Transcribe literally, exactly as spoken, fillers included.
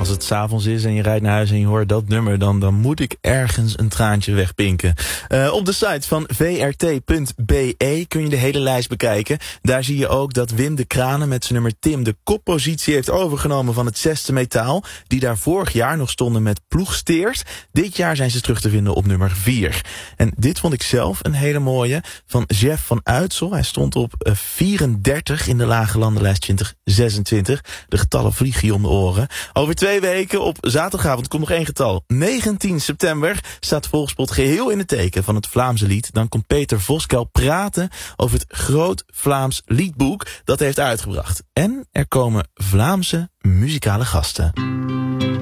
als het 's avonds is en je rijdt naar huis en je hoort dat nummer, dan, dan moet ik ergens een traantje wegpinken. Uh, op de site van v r t punt b e kun je de hele lijst bekijken. Daar zie je ook dat Wim de Kranen met zijn nummer Tim de koppositie heeft overgenomen van het zesde metaal, die daar vorig jaar nog stonden met Ploegsteert. Dit jaar zijn ze terug te vinden op nummer vier. En dit vond ik zelf een hele mooie, van Jeff van Uitsel. Hij stond op vierendertig in de Lage Landenlijst twintig zesentwintig. De getallen vliegen je om de oren. Over twee weken op zaterdagavond komt nog één getal. negentien september staat Volkspot geheel in het teken van het Vlaamse lied. Dan komt Peter Voskuil praten over het Groot Vlaams Liedboek dat hij heeft uitgebracht. En er komen Vlaamse muzikale gasten.